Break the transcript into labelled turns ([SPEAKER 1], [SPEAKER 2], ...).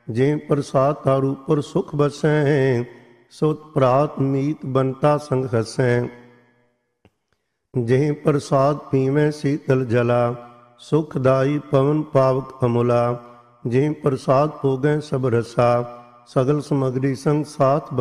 [SPEAKER 1] ਜੇ ਪ੍ਰਸਾਦ ਤਾਰੂ ਪਰ ਸੁਖ ਬਸੈ, ਸੋ ਪ੍ਰਾਤ ਮੀਤ ਬੰਤਾ ਸੰਗ ਹਸੈ। ਜੇ ਪ੍ਰਸਾਦ ਪੀਵੈ ਸੀਤਲ ਜਲਾ, ਸੁਖਦਾਈ ਪਵਨ ਪਾਵਕ ਅਮੁਲਾ। ਜੇ ਪ੍ਰਸਾਦ ਭੋਗੈ ਸਭ ਰਸਾ, ਸਗਲ ਸਮਗਰੀ ਸੰਗ ਸਾਥ